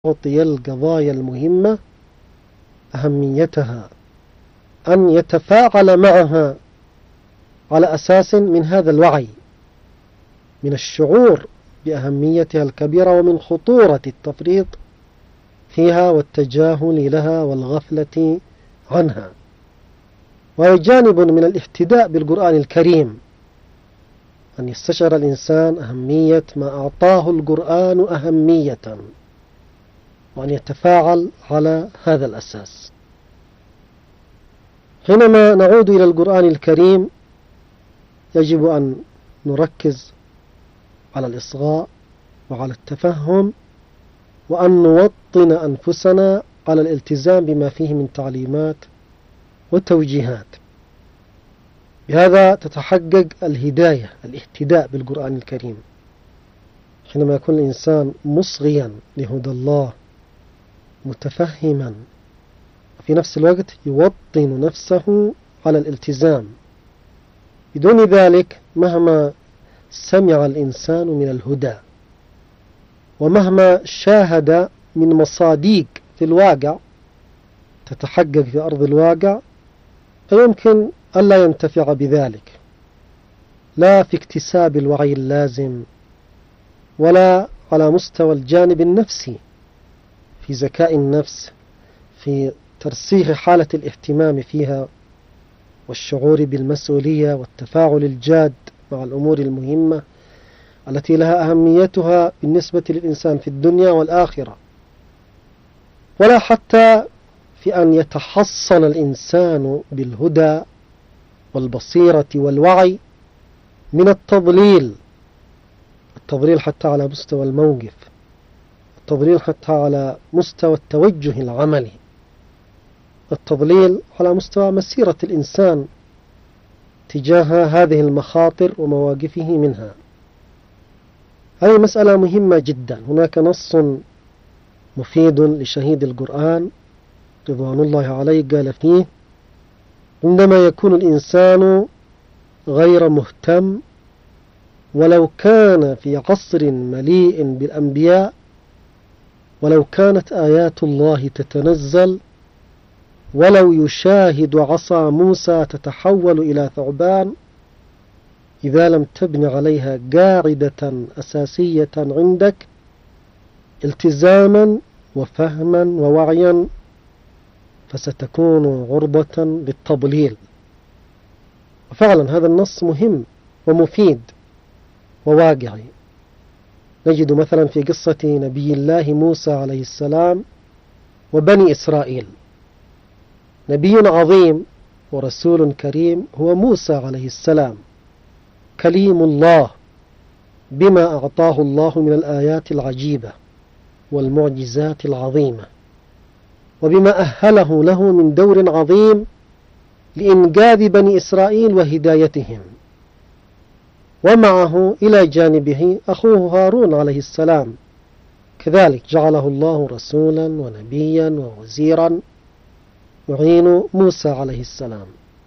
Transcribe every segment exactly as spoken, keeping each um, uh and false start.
يعطي القضايا المهمة أهميتها، أن يتفاعل معها على أساس من هذا الوعي، من الشعور بأهميتها الكبيرة ومن خطورة التفريط فيها والتجاهل لها والغفلة عنها. وهو جانب من الاهتداء بالقرآن الكريم، أن يستشعر الإنسان أهمية ما أعطاه القرآن أهمية، وأن يتفاعل على هذا الأساس. حينما نعود إلى القرآن الكريم يجب أن نركز على الإصغاء وعلى التفهم، وأن نوطن أنفسنا على الالتزام بما فيه من تعليمات وتوجيهات. بهذا تتحقق الهداية، الاهتداء بالقرآن الكريم، حينما يكون الإنسان مصغيا لهدى الله متفهما، وفي نفس الوقت يوطن نفسه على الالتزام. بدون ذلك مهما سمع الإنسان من الهدى ومهما شاهد من مصادق في الواقع تتحقق في أرض الواقع، فيمكن ألا ينتفع بذلك، لا في اكتساب الوعي اللازم، ولا على مستوى الجانب النفسي في ذكاء النفس، في ترسيخ حالة الاهتمام فيها والشعور بالمسؤولية والتفاعل الجاد مع الأمور المهمة التي لها أهميتها بالنسبة للإنسان في الدنيا والآخرة، ولا حتى في أن يتحصن الإنسان بالهدى والبصيرة والوعي من التضليل، التضليل حتى على مستوى الموقف، التضليل حتى على مستوى التوجه العملي، التضليل على مستوى مسيرة الإنسان تجاه هذه المخاطر ومواقفه منها. هذه مسألة مهمة جدا. هناك نص مفيد لشهيد القرآن رضوان الله عليه قال فيه: عندما يكون الإنسان غير مهتم ولو كان في عصر مليء بالأنبياء، ولو كانت آيات الله تتنزل، ولو يشاهد عصا موسى تتحول إلى ثعبان، إذا لم تبن عليها قاعدة أساسية عندك التزاما وفهما ووعيا فستكون عرضة للتضليل. وفعلا هذا النص مهم ومفيد وواقعي. نجد مثلا في قصة نبي الله موسى عليه السلام وبني إسرائيل، نبي عظيم ورسول كريم هو موسى عليه السلام، كليم الله بما أعطاه الله من الآيات العجيبة والمعجزات العظيمة، وبما أهله له من دور عظيم لإنقاذ بني إسرائيل وهدايتهم. ومعه إلى جانبه أخوه هارون عليه السلام، كذلك جعله الله رسولا ونبيا ووزيرا يعين موسى عليه السلام.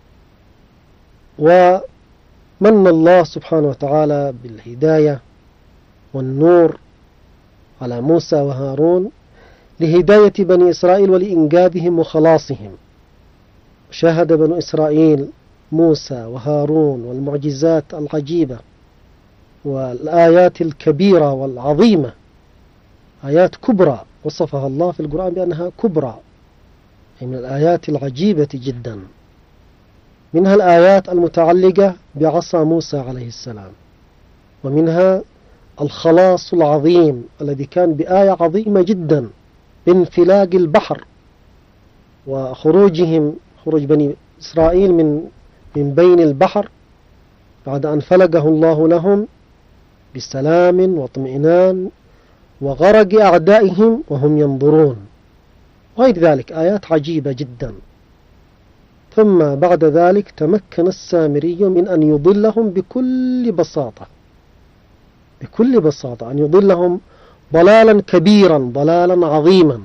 ومن الله سبحانه وتعالى بالهداية والنور على موسى وهارون لهداية بني إسرائيل ولإنقاذهم وخلاصهم. شاهد بنو إسرائيل موسى وهارون والمعجزات العجيبة والآيات الكبيرة والعظيمة، آيات كبرى وصفها الله في القرآن بأنها كبرى، من الآيات العجيبة جدا. منها الآيات المتعلقة بعصا موسى عليه السلام، ومنها الخلاص العظيم الذي كان بآية عظيمة جدا بانفلاق البحر وخروجهم، خروج بني إسرائيل من من بين البحر بعد أن فلقه الله لهم بسلام واطمئنان، وغرق أعدائهم وهم ينظرون، وغير ذلك آيات عجيبة جدا. ثم بعد ذلك تمكن السامري من أن يضلهم بكل بساطة، بكل بساطة أن يضلهم ضلالا كبيرا، ضلالا عظيما.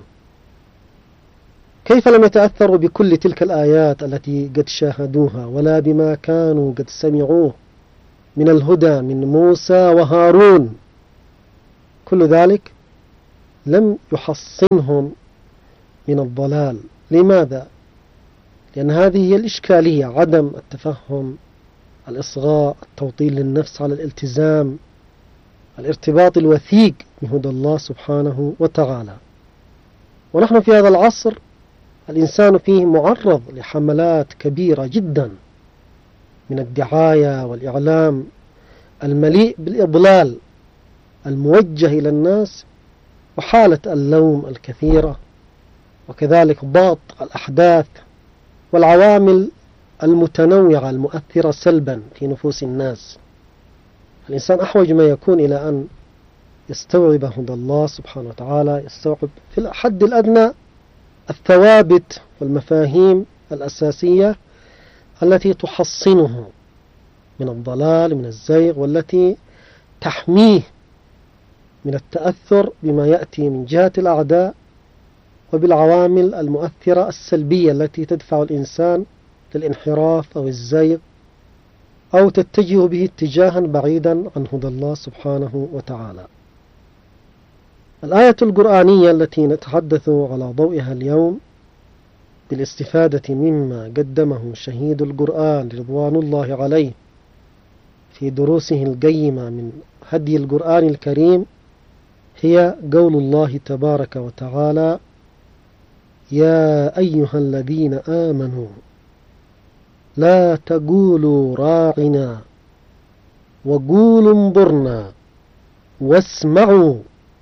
كيف لم يتأثروا بكل تلك الآيات التي قد شاهدوها، ولا بما كانوا قد سمعوه من الهدى من موسى وهارون؟ كل ذلك لم يحصنهم من الضلال. لماذا؟ لأن هذه هي الإشكالية، عدم التفهم، الإصغاء، التوطين للنفس على الالتزام، الارتباط الوثيق بهدى الله سبحانه وتعالى. ونحن في هذا العصر الإنسان فيه معرض لحملات كبيرة جدا من الدعاية والإعلام المليء بالإضلال الموجه إلى الناس، وحالة اللوم الكثيرة، وكذلك ضغط الأحداث والعوامل المتنوعة المؤثرة سلبا في نفوس الناس. الإنسان أحوج ما يكون إلى أن يستوعب هدى الله سبحانه وتعالى، يستوعب في الحد الأدنى الثوابت والمفاهيم الأساسية التي تحصنه من الضلال، من الزيغ، والتي تحميه من التأثر بما يأتي من جهة الأعداء وبالعوامل المؤثرة السلبية التي تدفع الإنسان للانحراف أو الزيغ، أو تتجه به اتجاها بعيدا عن هدى الله سبحانه وتعالى. الآية القرآنية التي نتحدث على ضوئها اليوم بالاستفادة مما قدمه شهيد القرآن رضوان الله عليه في دروسه القيمة من هدي القرآن الكريم، هي قول الله تبارك وتعالى: يا أيها الذين آمنوا لا تقولوا راعنا وقولوا انظرنا واسمعوا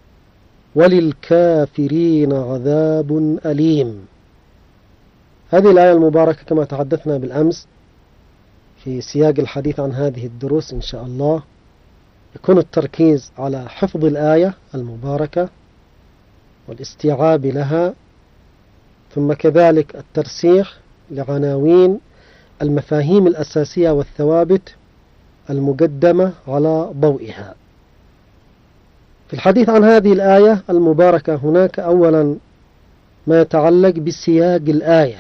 وللكافرين عذاب أليم. هذه الآية المباركة كما تحدثنا بالأمس في سياق الحديث عن هذه الدروس إن شاء الله، يكون التركيز على حفظ الآية المباركة والاستيعاب لها، ثم كذلك الترسيخ لعناوين المفاهيم الأساسية والثوابت المقدمة على ضوئها. في الحديث عن هذه الآية المباركة هناك أولا ما يتعلق بسياق الآية،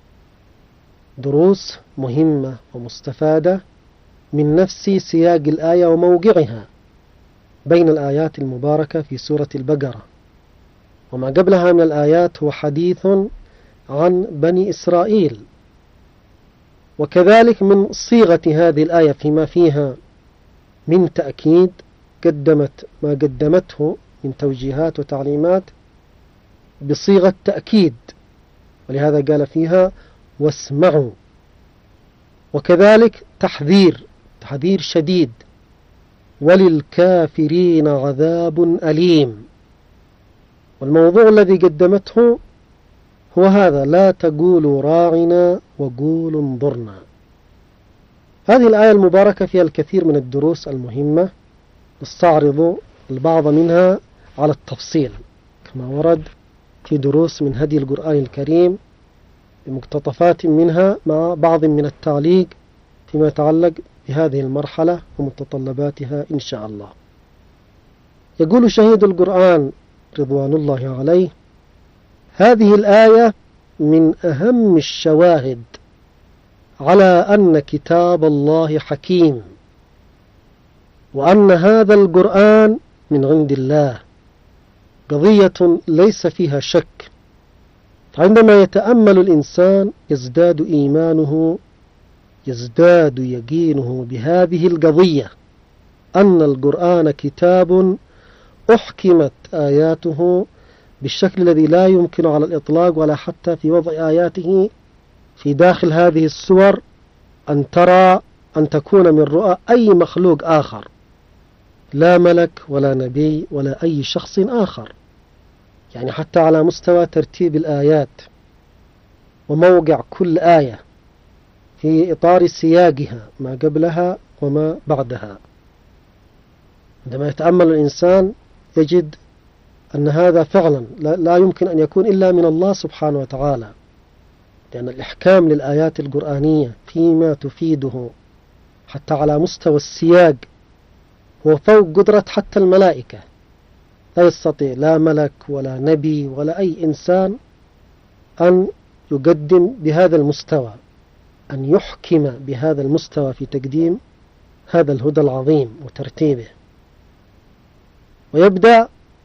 دروس مهمة ومستفادة من نفس سياق الآية وموقعها بين الآيات المباركة في سورة البقرة. وما قبلها من الآيات هو حديث عن بني إسرائيل، وكذلك من صيغة هذه الآية فيما فيها من تأكيد قدمت ما قدمته من توجيهات وتعليمات بصيغة تأكيد، ولهذا قال فيها واسمعوا، وكذلك تحذير تحذير شديد، وللكافرين عذاب أليم. والموضوع الذي قدمته هو هذا: لا تقولوا راعنا وقولوا انظرنا. هذه الآية المباركة فيها الكثير من الدروس المهمة، نستعرض البعض منها على التفصيل كما ورد في دروس من هدي القرآن الكريم بمقتطفات منها، مع بعض من التعليق فيما يتعلق بهذه المرحلة ومتطلباتها إن شاء الله. يقول شهيد القرآن رضوان الله عليه: هذه الآية من أهم الشواهد على أن كتاب الله حكيم، وأن هذا القرآن من عند الله، قضية ليس فيها شك. عندما يتأمل الإنسان يزداد إيمانه، يزداد يقينه بهذه القضية، أن القرآن كتاب أحكمت آياته بالشكل الذي لا يمكن على الإطلاق ولا حتى في وضع آياته في داخل هذه السور أن ترى أن تكون من رؤى أي مخلوق آخر، لا ملك ولا نبي ولا أي شخص آخر. يعني حتى على مستوى ترتيب الآيات وموقع كل آية في إطار سياقها ما قبلها وما بعدها. عندما يتأمل الإنسان يجد أن هذا فعلا لا يمكن أن يكون إلا من الله سبحانه وتعالى، لأن الإحكام للآيات القرآنية فيما تفيده حتى على مستوى السياق هو فوق قدرة حتى الملائكة. لا يستطيع لا ملك ولا نبي ولا أي إنسان أن يقدم بهذا المستوى، أن يحكم بهذا المستوى في تقديم هذا الهدى العظيم وترتيبه. ويبدأ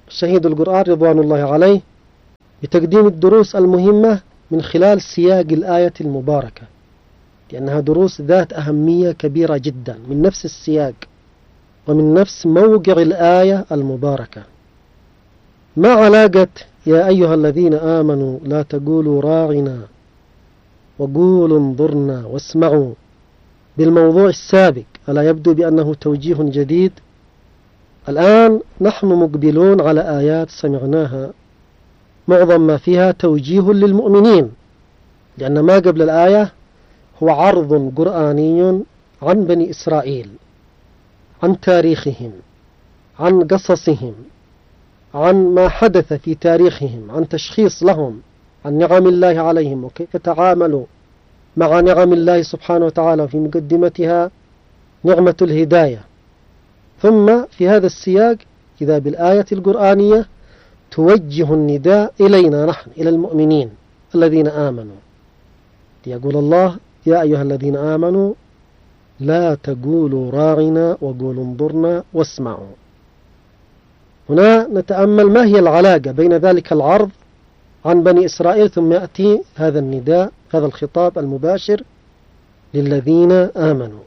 شهيد القرآن رضوان الله عليه بتقديم الدروس المهمة من خلال سياق الآية المباركة، لأنها دروس ذات أهمية كبيرة جدا من نفس السياق ومن نفس موقع الآية المباركة. ما علاقة يا أيها الذين آمنوا لا تقولوا راعنا وقولوا انظرنا واسمعوا بالموضوع السابق؟ ألا يبدو بأنه توجيه جديد؟ الآن نحن مقبلون على آيات سمعناها معظم ما فيها توجيه للمؤمنين، لأن ما قبل الآية هو عرض قرآني عن بني إسرائيل، عن تاريخهم، عن قصصهم، عن ما حدث في تاريخهم، عن تشخيص لهم عن نعم الله عليهم وكيف تعاملوا مع نعم الله سبحانه وتعالى، في مقدمتها نعمة الهداية. ثم في هذا السياق إذا بالآية القرآنية توجه النداء إلينا نحن، إلى المؤمنين الذين آمنوا، يقول الله يا أيها الذين آمنوا لا تقولوا راعنا وقولوا انظرنا واسمعوا. هنا نتأمل ما هي العلاقة بين ذلك العرض عن بني إسرائيل ثم يأتي هذا النداء، هذا الخطاب المباشر للذين آمنوا.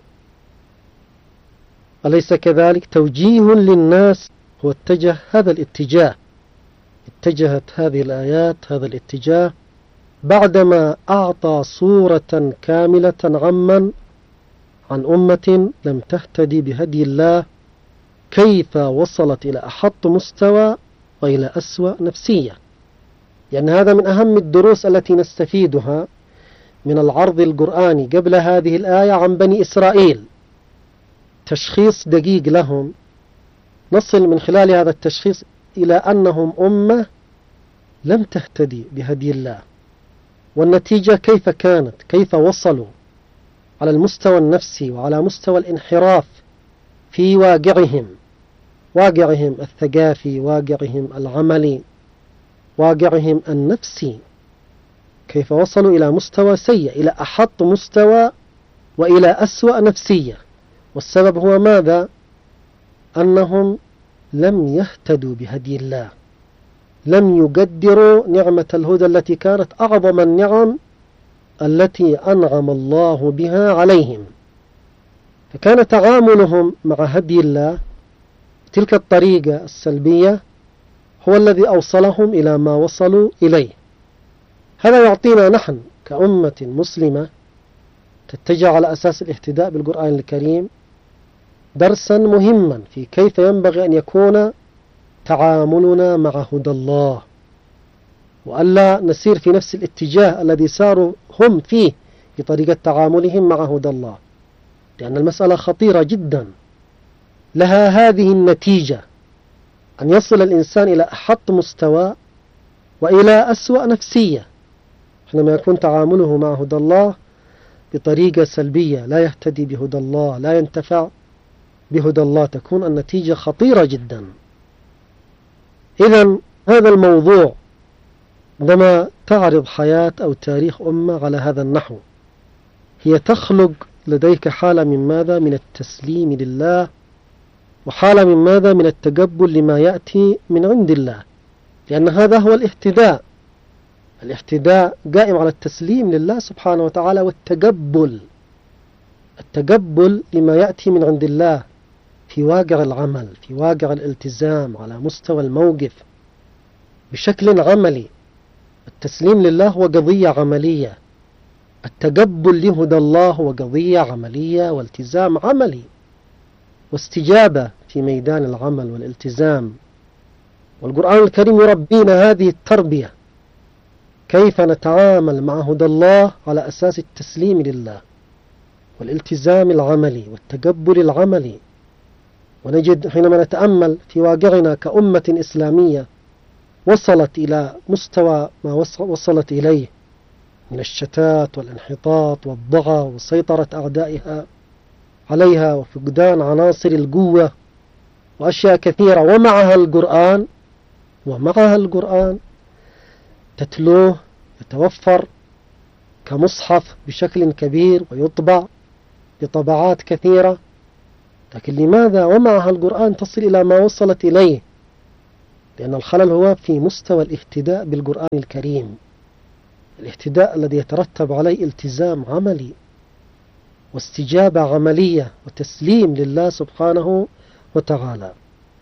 أليس كذلك؟ توجيه للناس هو اتجه هذا الاتجاه، اتجهت هذه الآيات هذا الاتجاه بعدما أعطى صورة كاملة عمن عن أمة لم تهتدي بهدي الله، كيف وصلت إلى أحط مستوى وإلى أسوأ نفسية. لأن هذا من أهم الدروس التي نستفيدها من العرض القرآني قبل هذه الآية عن بني إسرائيل، تشخيص دقيق لهم، نصل من خلال هذا التشخيص إلى أنهم أمة لم تهتدي بهدي الله، والنتيجة كيف كانت، كيف وصلوا على المستوى النفسي وعلى مستوى الانحراف في واقعهم، واقعهم الثقافي، واقعهم العملي، واقعهم النفسي، كيف وصلوا إلى مستوى سيء، إلى أحط مستوى وإلى أسوأ نفسية. والسبب هو ماذا؟ أنهم لم يهتدوا بهدي الله، لم يقدروا نعمة الهدى التي كانت أعظم النعم التي أنعم الله بها عليهم. فكان تعاملهم مع هدي الله تلك الطريقة السلبية هو الذي أوصلهم إلى ما وصلوا إليه. هذا يعطينا نحن كأمة مسلمة تتجه على أساس الاهتداء بالقرآن الكريم درسا مهما في كيف ينبغي أن يكون تعاملنا مع هدى الله، وألا نسير في نفس الاتجاه الذي ساروا هم فيه بطريقة تعاملهم مع هدى الله، لأن المسألة خطيرة جدا، لها هذه النتيجة أن يصل الإنسان إلى أحط مستوى وإلى أسوأ نفسية حينما يكون تعامله مع هدى الله بطريقة سلبية، لا يهتدي بهدى الله، لا ينتفع بهدى الله، تكون النتيجة خطيرة جدا. إذن هذا الموضوع عندما تعرض حياة أو تاريخ أمة على هذا النحو، هي تخلق لديك حالة من ماذا؟ من التسليم لله، وحالة من ماذا؟ من التقبل لما يأتي من عند الله، لأن هذا هو الاهتداء. الاهتداء قائم على التسليم لله سبحانه وتعالى والتقبل، التقبل لما يأتي من عند الله في واقع العمل، في واقع الالتزام، على مستوى الموقف بشكل عملي. التسليم لله هو قضية عملية، التقبل لهدى الله هو قضية عملية والتزام عملي واستجابة في ميدان العمل والالتزام. والقرآن الكريم يربينا هذه التربية، كيف نتعامل مع هدى الله على أساس التسليم لله والالتزام العملي والتقبل العملي. ونجد حينما نتأمل في واقعنا كأمة إسلامية وصلت إلى مستوى ما وصلت إليه من الشتات والانحطاط والضغى وسيطرة أعدائها عليها وفقدان عناصر القوة وأشياء كثيرة، ومعها القرآن ومعها القرآن تتلوه يتوفر كمصحف بشكل كبير ويطبع بطبعات كثيرة، لكن لماذا ومعها القرآن تصل إلى ما وصلت إليه لأن الخلل هو في مستوى الاهتداء بالقرآن الكريم، الاهتداء الذي يترتب عليه التزام عملي واستجابة عملية وتسليم لله سبحانه وتعالى.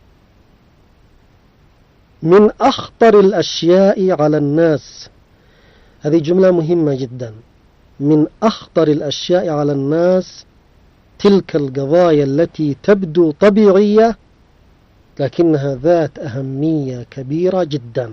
من أخطر الأشياء على الناس، هذه جملة مهمة جدا، من أخطر الأشياء على الناس تلك القضايا التي تبدو طبيعية لكنها ذات أهمية كبيرة جدا.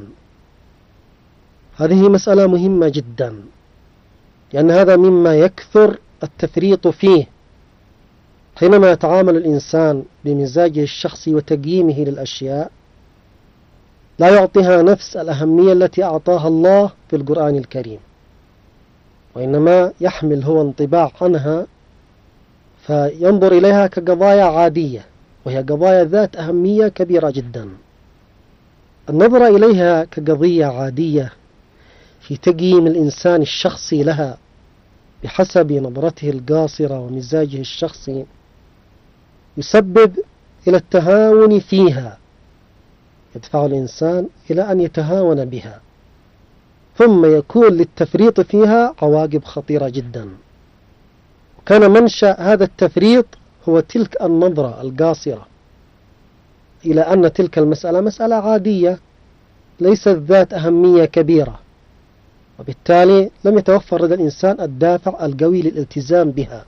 هذه مسألة مهمة جدا، لأن هذا مما يكثر التفريط فيه. حينما يتعامل الإنسان بمزاجه الشخصي وتقييمه للأشياء لا يعطيها نفس الأهمية التي أعطاها الله في القرآن الكريم، وإنما يحمل هو انطباع عنها فينظر إليها كقضايا عادية، وهي قضايا ذات أهمية كبيرة جدا. النظر إليها كقضية عادية في تقييم الإنسان الشخصي لها بحسب نظرته القاصرة ومزاجه الشخصي يسبب إلى التهاون فيها، يدفع الإنسان إلى أن يتهاون بها، ثم يكون للتفريط فيها عواقب خطيرة جدا. كان منشأ هذا التفريط هو تلك النظرة القاصرة إلى أن تلك المسألة مسألة عادية ليست ذات أهمية كبيرة، وبالتالي لم يتوفر لدى الإنسان الدافع القوي للالتزام بها.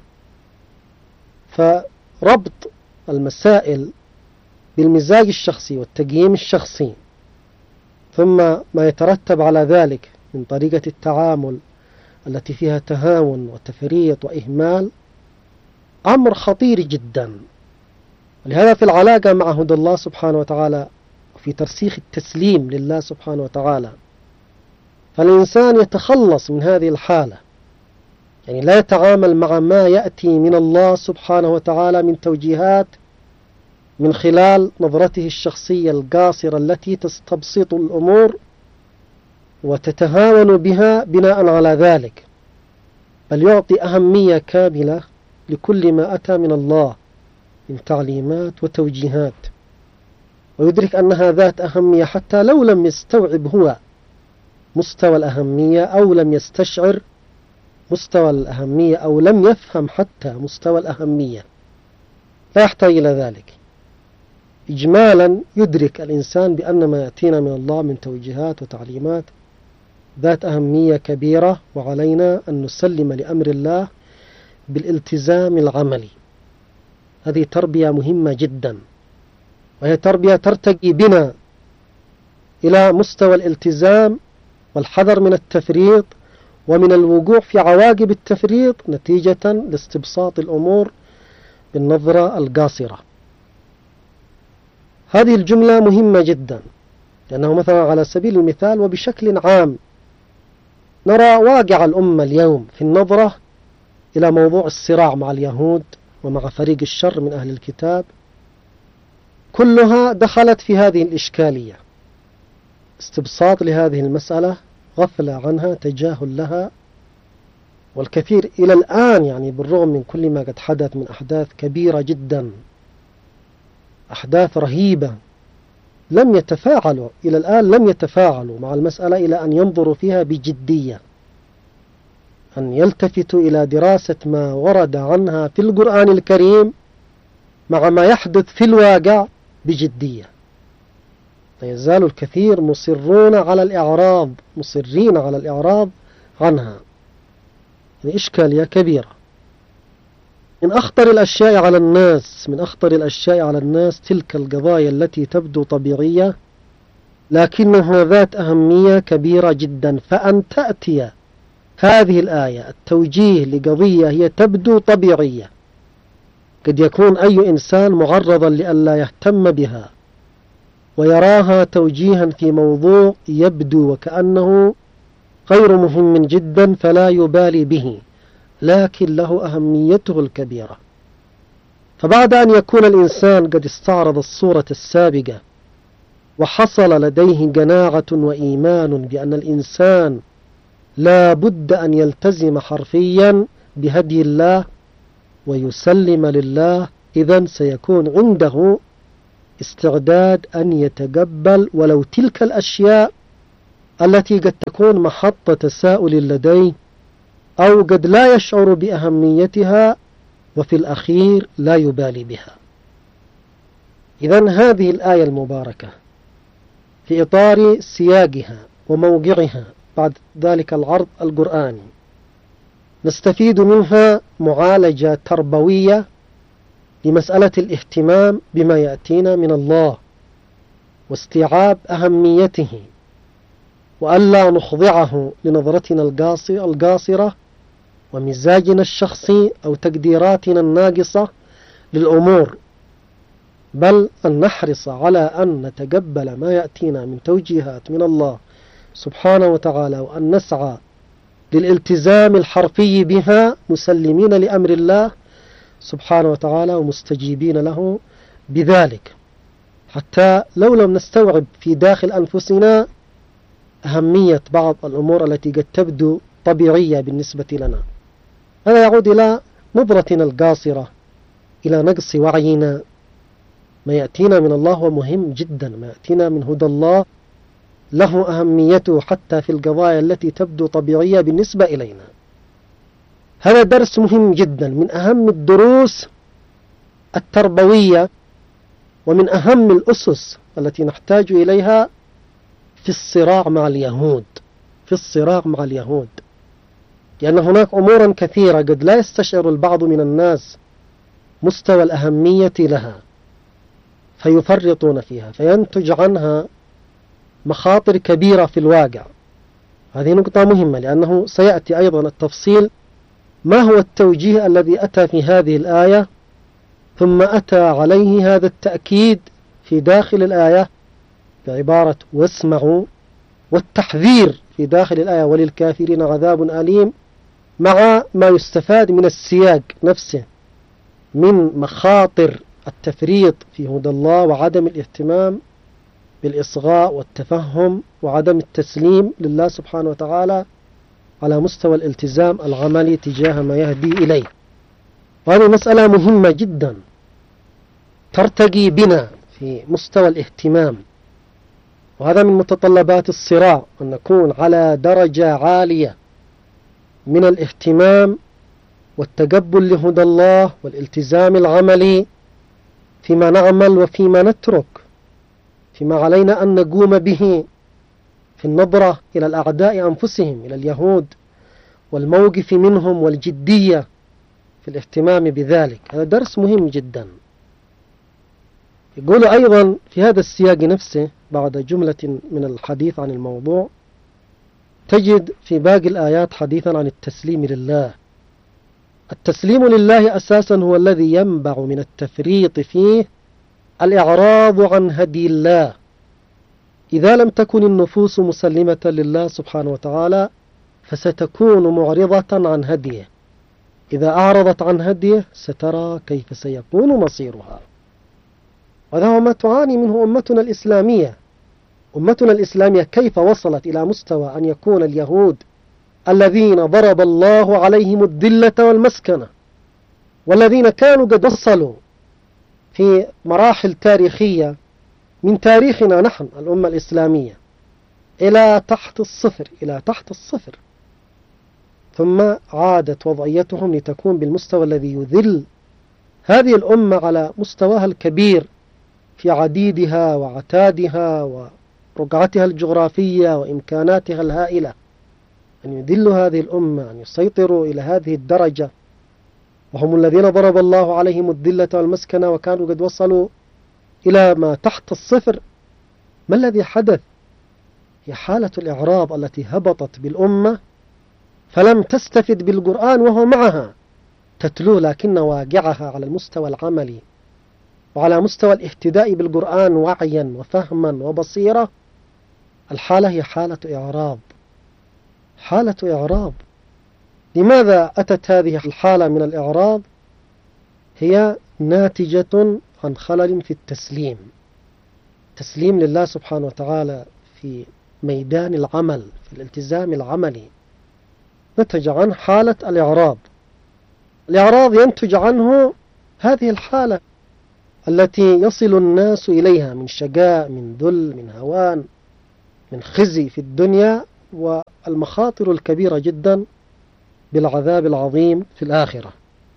فربط المسائل بالمزاج الشخصي والتقييم الشخصي ثم ما يترتب على ذلك من طريقة التعامل التي فيها تهاون وتفريط وإهمال أمر خطير جدا. ولهذا في العلاقة مع هدى الله سبحانه وتعالى وفي ترسيخ التسليم لله سبحانه وتعالى فالإنسان يتخلص من هذه الحالة، يعني لا يتعامل مع ما يأتي من الله سبحانه وتعالى من توجيهات من خلال نظرته الشخصية القاصرة التي تستبسط الأمور وتتهاون بها بناء على ذلك، بل يعطي أهمية كاملة لكل ما أتى من الله من تعليمات وتوجيهات، ويدرك أنها ذات أهمية حتى لو لم يستوعب هو مستوى الأهمية أو لم يستشعر مستوى الأهمية أو لم يفهم حتى مستوى الأهمية، لا يحتاج إلى ذلك. إجمالا يدرك الإنسان بأن ما يأتينا من الله من توجيهات وتعليمات ذات أهمية كبيرة، وعلينا أن نسلم لأمر الله بالالتزام العملي. هذه تربية مهمة جدا، وهي تربية ترتقي بنا إلى مستوى الالتزام والحذر من التفريط ومن الوقوع في عواقب التفريط نتيجة لاستبساط الأمور بالنظرة القاصرة. هذه الجملة مهمة جدا، لأنه مثلا على سبيل المثال وبشكل عام نرى واقع الأمة اليوم في النظرة إلى موضوع الصراع مع اليهود ومع فريق الشر من أهل الكتاب، كلها دخلت في هذه الإشكالية، استبساط لهذه المسألة، غفلة عنها، تجاهل لها. والكثير إلى الآن يعني بالرغم من كل ما قد حدث من أحداث كبيرة جدا، أحداث رهيبة، لم يتفاعلوا إلى الآن لم يتفاعلوا مع المسألة إلى أن ينظروا فيها بجدية، أن يلتفتوا إلى دراسة ما ورد عنها في القرآن الكريم مع ما يحدث في الواقع بجدية. لا يزال الكثير مصرون على الإعراض مصرين على الإعراض عنها، يعني إشكالية كبيرة. من أخطر الأشياء على الناس من أخطر الأشياء على الناس تلك القضايا التي تبدو طبيعية لكنها ذات أهمية كبيرة جدا. فأن تأتي هذه الآية التوجيه لقضية هي تبدو طبيعية، قد يكون أي إنسان معرضا لألا يهتم بها ويراها توجيها في موضوع يبدو وكأنه غير مهم جدا فلا يبالي به، لكن له أهميته الكبيرة. فبعد أن يكون الإنسان قد استعرض الصورة السابقة وحصل لديه قناعة وإيمان بأن الإنسان لا بد أن يلتزم حرفيا بهدي الله ويسلم لله، إذن سيكون عنده استعداد أن يتقبل ولو تلك الأشياء التي قد تكون محط تساؤل لديه أو قد لا يشعر بأهميتها وفي الأخير لا يبالي بها. إذن هذه الآية المباركة في إطار سياقها وموقعها بعد ذلك العرض القرآني نستفيد منها معالجة تربوية لمسألة الاهتمام بما يأتينا من الله واستيعاب أهميته وألا نخضعه لنظرتنا القاصرة ومزاجنا الشخصي أو تقديراتنا الناقصة للأمور، بل أن نحرص على أن نتقبل ما يأتينا من توجيهات من الله سبحانه وتعالى وأن نسعى للالتزام الحرفي بها مسلمين لأمر الله سبحانه وتعالى ومستجيبين له بذلك، حتى لو لم نستوعب في داخل أنفسنا أهمية بعض الأمور التي قد تبدو طبيعية بالنسبة لنا. هذا يعود إلى نظرتنا القاصرة، إلى نقص وعينا. ما يأتينا من الله هو مهم جدا، ما يأتينا من هدى الله له أهميته حتى في القضايا التي تبدو طبيعية بالنسبة إلينا. هذا درس مهم جدا، من أهم الدروس التربوية ومن أهم الأسس التي نحتاج إليها في الصراع مع اليهود في الصراع مع اليهود لأن هناك أمورا كثيرة قد لا يستشعر البعض من الناس مستوى الأهمية لها فيفرطون فيها، فينتج عنها مخاطر كبيرة في الواقع. هذه نقطة مهمة، لأنه سيأتي أيضا التفصيل ما هو التوجيه الذي أتى في هذه الآية، ثم أتى عليه هذا التأكيد في داخل الآية بعبارة واسمعوا، والتحذير في داخل الآية وللكافرين عذاب أليم، مع ما يستفاد من السياق نفسه من مخاطر التفريط في هدى الله وعدم الاهتمام بالإصغاء والتفهم وعدم التسليم لله سبحانه وتعالى على مستوى الالتزام العملي تجاه ما يهدي إليه. وهذه مسألة مهمة جدا ترتقي بنا في مستوى الاهتمام، وهذا من متطلبات الصراع، أن نكون على درجة عالية من الاهتمام والتقبل لهدى الله والالتزام العملي فيما نعمل وفيما نترك، فيما علينا أن نقوم به في النظرة إلى الأعداء أنفسهم، إلى اليهود، والموقف منهم والجدية في الاهتمام بذلك. هذا درس مهم جدا. يقول أيضا في هذا السياق نفسه بعد جملة من الحديث عن الموضوع تجد في باقي الآيات حديثا عن التسليم لله. التسليم لله أساسا هو الذي ينبع من التفريط فيه الإعراض عن هدي الله. إذا لم تكن النفوس مسلمة لله سبحانه وتعالى فستكون معرضة عن هديه، إذا أعرضت عن هديه سترى كيف سيكون مصيرها. وهذا هو ما تعاني منه أمتنا الإسلامية. أمتنا الإسلامية كيف وصلت إلى مستوى أن يكون اليهود الذين ضرب الله عليهم الذلة والمسكنة، والذين كانوا قد وصلوا في مراحل تاريخية من تاريخنا نحن الأمة الإسلامية إلى تحت الصفر إلى تحت الصفر، ثم عادت وضعيتهم لتكون بالمستوى الذي يذل هذه الأمة على مستواها الكبير في عديدها وعتادها ورقعتها الجغرافية وإمكاناتها الهائلة، أن يذلوا هذه الأمة، أن يسيطروا إلى هذه الدرجة، وهم الذين ضرب الله عليهم الذلة والمسكنة وكانوا قد وصلوا إلى ما تحت الصفر. ما الذي حدث؟ هي حالة الإعراض التي هبطت بالأمة فلم تستفد بالقرآن وهو معها تتلو، لكن واقعها على المستوى العملي وعلى مستوى الاهتداء بالقرآن وعيا وفهما وبصيرة، الحالة هي حالة إعراض. حالة إعراض. لماذا أتت هذه الحالة من الإعراض؟ هي ناتجة عن خلل في التسليم. تسليم لله سبحانه وتعالى في ميدان العمل، في الالتزام العملي، نتج عن حالة الإعراض. الإعراض ينتج عنه هذه الحالة التي يصل الناس إليها من شقاء، من ذل، من هوان، من خزي في الدنيا، والمخاطر الكبيرة جدا بالعذاب العظيم في الآخرة.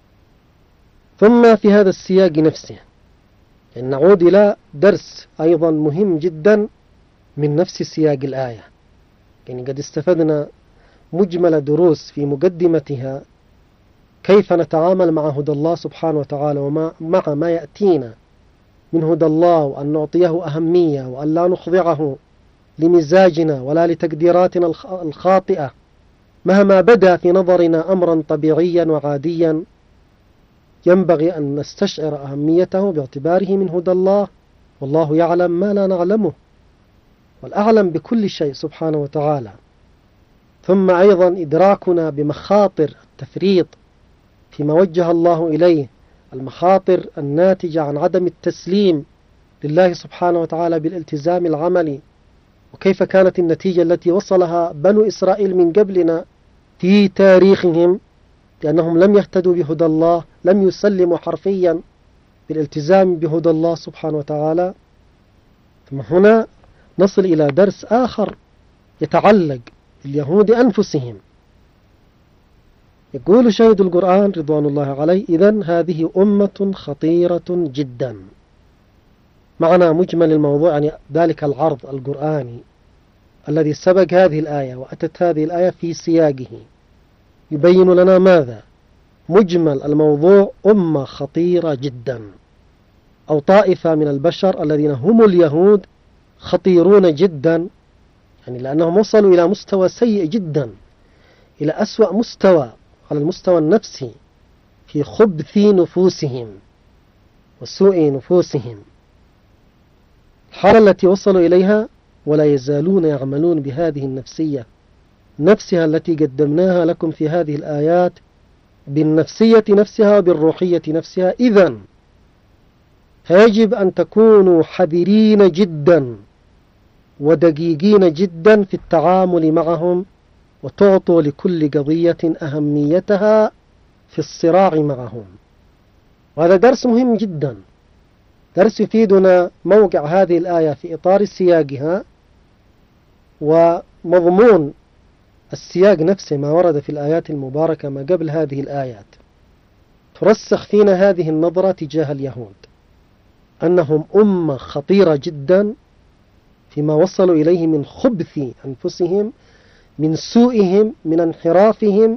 ثم في هذا السياق نفسه يعني نعود إلى درس أيضا مهم جدا من نفس سياق الآية. يعني قد استفدنا مجمل دروس في مقدمتها كيف نتعامل مع هدى الله سبحانه وتعالى ومع ما يأتينا من هدى الله، وأن نعطيه أهمية، وأن لا نخضعه لمزاجنا ولا لتقديراتنا الخاطئة مهما بدا في نظرنا أمرا طبيعيا وعاديا. ينبغي أن نستشعر أهميته باعتباره من هدى الله، والله يعلم ما لا نعلمه، والأعلم بكل شيء سبحانه وتعالى. ثم أيضا إدراكنا بمخاطر التفريط فيما وجه الله إليه، المخاطر الناتجة عن عدم التسليم لله سبحانه وتعالى بالالتزام العملي، وكيف كانت النتيجة التي وصلها بنو إسرائيل من قبلنا في تاريخهم، لأنهم لم يهتدوا بهدى الله، لم يسلموا حرفيا بالالتزام بهدى الله سبحانه وتعالى. ثم هنا نصل إلى درس آخر يتعلق باليهود أنفسهم. يقول شاهد القرآن رضوان الله عليه: إذن هذه أمة خطيرة جدا. معنى مجمل الموضوع يعني ذلك العرض القرآني الذي سبق هذه الآية وأتت هذه الآية في سياقه يبين لنا ماذا؟ مجمل الموضوع أمة خطيرة جدا، أو طائفة من البشر الذين هم اليهود خطيرون جدا، يعني لأنهم وصلوا إلى مستوى سيء جدا، إلى أسوأ مستوى على المستوى النفسي في خبث نفوسهم وسوء نفوسهم، الحالة التي وصلوا إليها. ولا يزالون يعملون بهذه النفسية نفسها التي قدمناها لكم في هذه الآيات، بالنفسية نفسها وبالروحية نفسها. إذن فيجب أن تكونوا حذرين جدا ودقيقين جدا في التعامل معهم، وتعطوا لكل قضية أهميتها في الصراع معهم. وهذا درس مهم جدا، درس يفيدنا موقع هذه الآية في إطار سياقها ومضمون السياق نفسه ما ورد في الآيات المباركة ما قبل هذه الآيات. ترسخ فينا هذه النظرة تجاه اليهود أنهم أمة خطيرة جدا فيما وصلوا إليه من خبث أنفسهم، من سوءهم، من انحرافهم،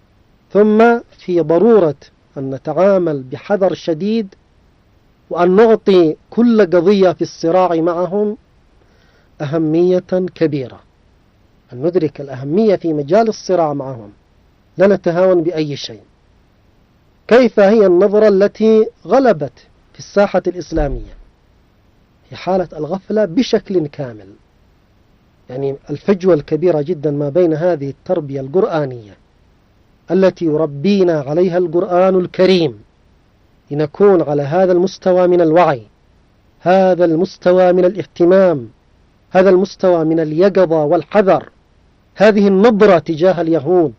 ثم في ضرورة أن نتعامل بحذر شديد، وأن نعطي كل قضية في الصراع معهم أهمية كبيرة، أن ندرك الأهمية في مجال الصراع معهم، لا نتهاون بأي شيء. كيف هي النظرة التي غلبت في الساحة الإسلامية في حالة الغفلة بشكل كامل؟ يعني الفجوة الكبيرة جدا ما بين هذه التربية القرآنية التي يربينا عليها القرآن الكريم لنكون على هذا المستوى من الوعي، هذا المستوى من الاهتمام، هذا المستوى من اليقظة والحذر، هذه النظرة تجاه اليهود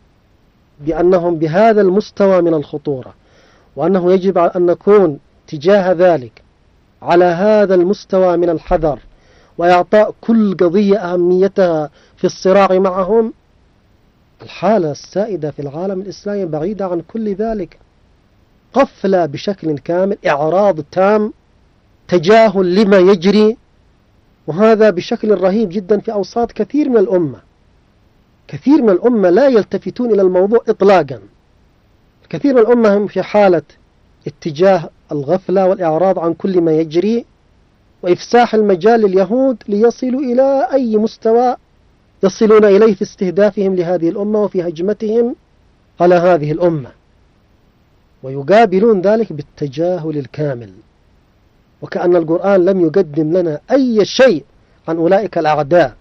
بأنهم بهذا المستوى من الخطورة، وأنه يجب أن نكون تجاه ذلك على هذا المستوى من الحذر وإعطاء كل قضية أهميتها في الصراع معهم. الحالة السائدة في العالم الإسلامي بعيدة عن كل ذلك، غفلة بشكل كامل، إعراض تام، تجاهل لما يجري، وهذا بشكل رهيب جدا في أوساط كثير من الأمة. كثير من الأمة لا يلتفتون إلى الموضوع إطلاقا. كثير من الأمة هم في حالة اتجاه الغفلة والإعراض عن كل ما يجري، وإفساح المجال لليهود ليصلوا إلى أي مستوى يصلون إليه في استهدافهم لهذه الأمة وفي هجمتهم على هذه الأمة، ويقابلون ذلك بالتجاهل الكامل، وكأن القرآن لم يقدم لنا أي شيء عن أولئك الأعداء.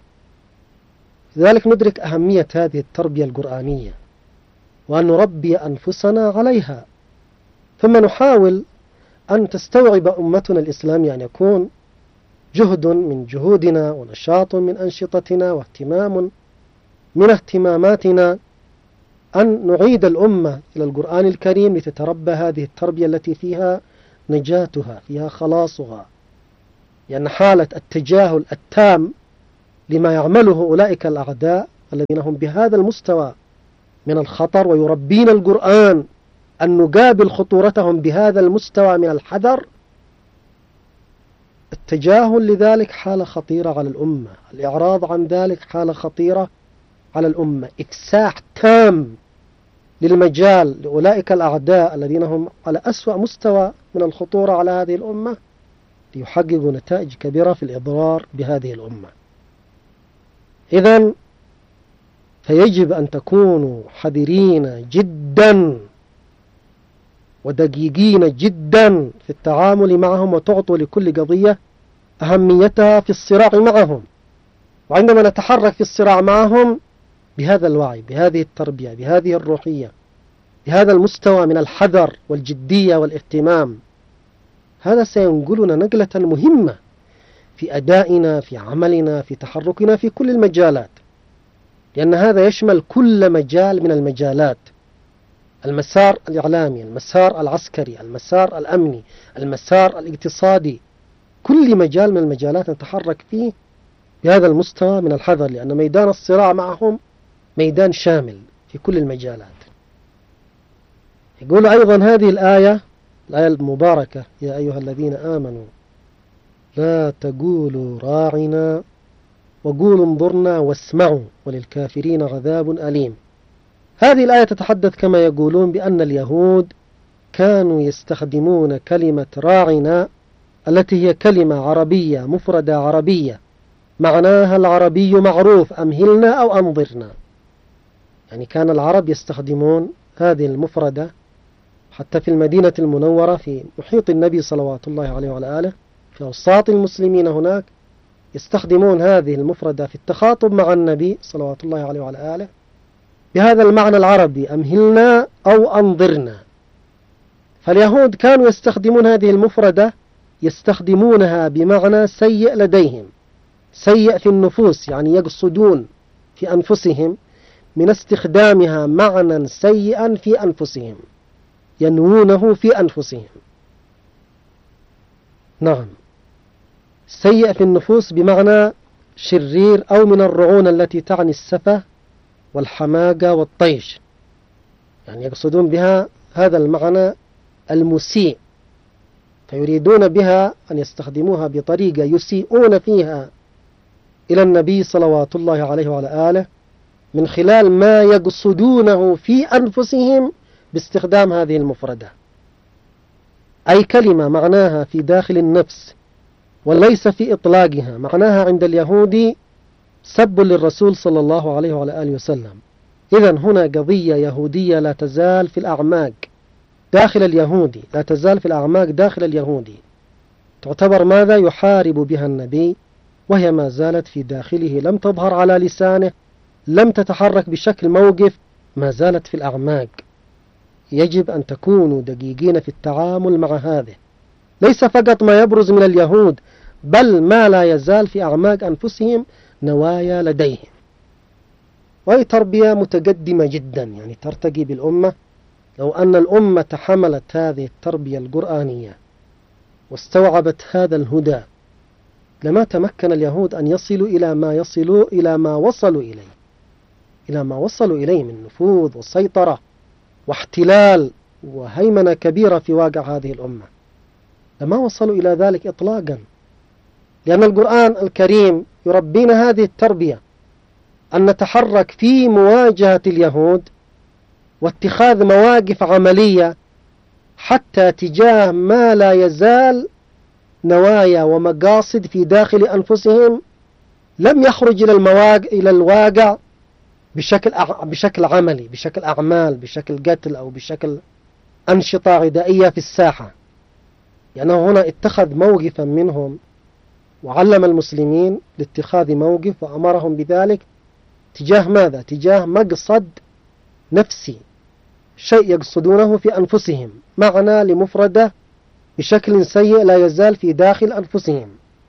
لذلك ندرك أهمية هذه التربية القرآنية، وأن نربي أنفسنا عليها، ثم نحاول أن تستوعب أمتنا الإسلامية، أن يكون جهد من جهودنا ونشاط من أنشطتنا واهتمام من اهتماماتنا أن نعيد الأمة إلى القرآن الكريم لتتربى هذه التربية التي فيها نجاتها، فيها خلاصها، لأن حالة التجاهل التام لما يعمله أولئك الأعداء الذين هم بهذا المستوى من الخطر، ويربين القرآن أن نقابل خطورتهم بهذا المستوى من الحذر. التجاهل لذلك حالة خطيرة على الأمة، الإعراض عن ذلك حالة خطيرة على الأمة، إفساح تام للمجال لأولئك الأعداء الذين هم على أسوأ مستوى من الخطورة على هذه الأمة، ليحققوا نتائج كبيرة في الإضرار بهذه الأمة. إذن فيجب أن تكونوا حذرين جدا ودقيقين جدا في التعامل معهم، وتعطوا لكل قضية أهميتها في الصراع معهم. وعندما نتحرك في الصراع معهم بهذا الوعي، بهذه التربية، بهذه الروحية، بهذا المستوى من الحذر والجدية والاهتمام، هذا سينقلنا نقلة مهمة في أدائنا، في عملنا، في تحركنا في كل المجالات، لأن هذا يشمل كل مجال من المجالات: المسار الإعلامي، المسار العسكري، المسار الأمني، المسار الاقتصادي، كل مجال من المجالات نتحرك فيه بهذا المستوى من الحذر، لأن ميدان الصراع معهم ميدان شامل في كل المجالات. يقول أيضا هذه الآية، الآية المباركة: يا أيها الذين آمنوا لا تقولوا راعنا وقولوا انظرنا واسمعوا وللكافرين عذاب أليم. هذه الآية تتحدث كما يقولون بأن اليهود كانوا يستخدمون كلمة راعنا، التي هي كلمة عربية مفردة عربية معناها العربي معروف: أمهلنا أو أنظرنا. يعني كان العرب يستخدمون هذه المفردة حتى في المدينة المنورة في محيط النبي صلوات الله عليه وعلى آله، في أوساط المسلمين هناك يستخدمون هذه المفردة في التخاطب مع النبي صلوات الله عليه وعلى آله بهذا المعنى العربي: أمهلنا أو أنظرنا. فاليهود كانوا يستخدمون هذه المفردة، يستخدمونها بمعنى سيء لديهم، سيء في النفوس، يعني يقصدون في أنفسهم من استخدامها معنى سيئا في أنفسهم، ينوونه في أنفسهم. نعم، سيء في النفوس بمعنى شرير، أو من الرعونة التي تعني السفة والحماقة والطيش، يعني يقصدون بها هذا المعنى المسيء، فيريدون بها أن يستخدموها بطريقة يسيئون فيها إلى النبي صلوات الله عليه وعلى آله من خلال ما يقصدونه في أنفسهم باستخدام هذه المفردة، أي كلمة معناها في داخل النفس وليس في إطلاقها. معناها عند اليهود سب للرسول صلى الله عليه وعلى آله وسلم. إذن هنا قضية يهودية لا تزال في الأعماق داخل اليهودي، لا تزال في الأعماق داخل اليهودي، تعتبر ماذا يحارب بها النبي، وهي ما زالت في داخله، لم تظهر على لسانه، لم تتحرك بشكل موقف، ما زالت في الأعماق. يجب أن تكونوا دقيقين في التعامل مع هذه، ليس فقط ما يبرز من اليهود، بل ما لا يزال في أعماق أنفسهم نوايا لديهم. وهي تربية متقدمة جدا، يعني ترتقي بالأمة. لو أن الأمة تحملت هذه التربية القرآنية واستوعبت هذا الهدى، لما تمكن اليهود أن يصلوا إلى ما يصلوا إلى ما وصلوا إليه، إلى ما وصلوا إليه من نفوذ وسيطرة واحتلال وهيمنة كبيرة في واقع هذه الأمة. لما وصلوا إلى ذلك إطلاقا، لأن القرآن الكريم يربينا هذه التربية، أن نتحرك في مواجهة اليهود واتخاذ مواقف عملية حتى تجاه ما لا يزال نوايا ومقاصد في داخل أنفسهم لم يخرج إلى المواقع إلى الواقع بشكل بشكل عملي، بشكل أعمال، بشكل قتل أو بشكل أنشطة عدائية في الساحة. لأنه يعني هنا اتخذ موقفا منهم وعلم المسلمين لاتخاذ موقف وأمرهم بذلك تجاه ماذا؟ تجاه مقصد نفسي، شيء يقصدونه في أنفسهم، معنى لمفردة بشكل سيء لا يزال في داخل أنفسهم،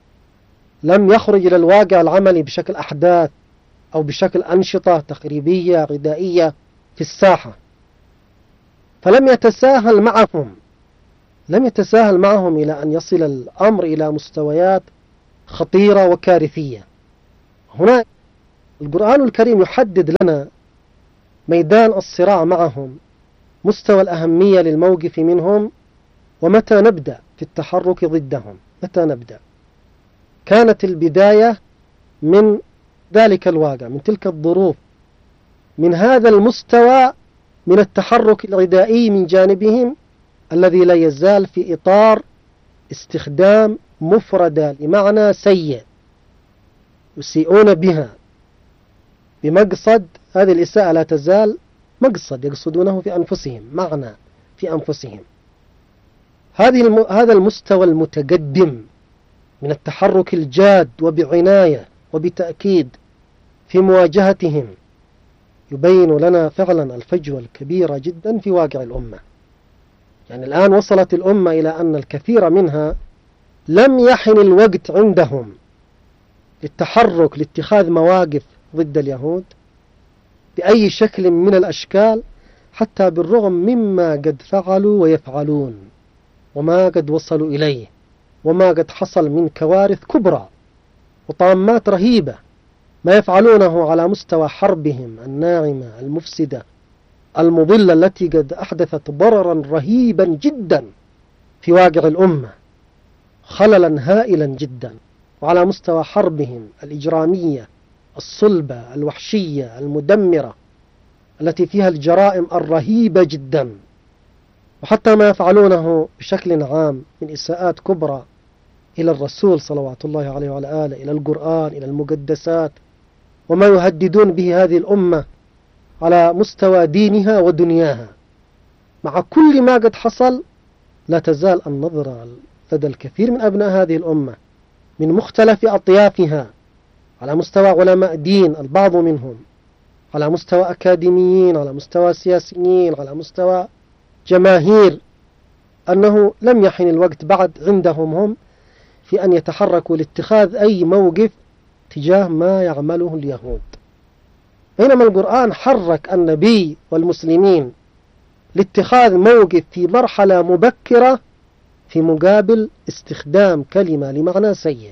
لم يخرج إلى الواقع العملي بشكل أحداث أو بشكل أنشطة تخريبية غذائية في الساحة. فلم يتساهل معهم لم يتساهل معهم إلى أن يصل الأمر إلى مستويات خطيرة وكارثية. هنا القرآن الكريم يحدد لنا ميدان الصراع معهم، مستوى الأهمية للموقف منهم، ومتى نبدأ في التحرك ضدهم. متى نبدأ؟ كانت البداية من ذلك الواقع، من تلك الظروف، من هذا المستوى من التحرك العدائي من جانبهم الذي لا يزال في إطار استخدام مفردة لمعنى سيء يسيئون بها بمقصد، هذه الإساءة لا تزال مقصد يقصدونه في أنفسهم، معنى في أنفسهم. هذه الم... هذا المستوى المتقدم من التحرك الجاد وبعناية وبتأكيد في مواجهتهم يبين لنا فعلا الفجوة الكبيرة جدا في واقع الأمة. يعني الآن وصلت الأمة إلى أن الكثير منها لم يحن الوقت عندهم للتحرك لاتخاذ مواقف ضد اليهود بأي شكل من الأشكال، حتى بالرغم مما قد فعلوا ويفعلون وما قد وصلوا إليه وما قد حصل من كوارث كبرى وطامات رهيبة، ما يفعلونه على مستوى حربهم الناعمة المفسدة المضلة التي قد أحدثت ضررا رهيبا جدا في واقع الأمة، خللا هائلا جدا، وعلى مستوى حربهم الإجرامية الصلبة الوحشية المدمرة التي فيها الجرائم الرهيبة جدا، وحتى ما يفعلونه بشكل عام من إساءات كبرى إلى الرسول صلوات الله عليه وعلى آله، إلى القرآن، إلى المقدسات، وما يهددون به هذه الأمة على مستوى دينها ودنياها. مع كل ما قد حصل لا تزال النظرة لدى الكثير من أبناء هذه الأمة من مختلف أطيافها، على مستوى علماء دين البعض منهم، على مستوى أكاديميين، على مستوى سياسيين، على مستوى جماهير، أنه لم يحن الوقت بعد عندهم هم في أن يتحركوا لاتخاذ أي موقف تجاه ما يعمله اليهود، بينما القرآن حرك النبي والمسلمين لاتخاذ موقف في مرحلة مبكرة في مقابل استخدام كلمة لمعنى سيء.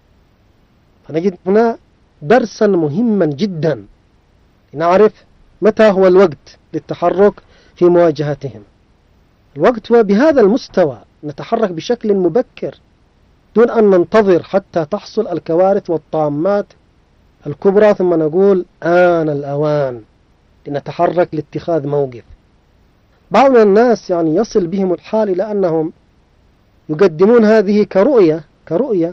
فنجد هنا درسا مهما جدا لنعرف متى هو الوقت للتحرك في مواجهتهم. الوقت هو بهذا المستوى، نتحرك بشكل مبكر دون أن ننتظر حتى تحصل الكوارث والطامات الكبرى ثم نقول آن الأوان لنتحرك لاتخاذ موقف. بعض الناس يعني يصل بهم الحال إلى أنهم يقدمون هذه كرؤية كرؤية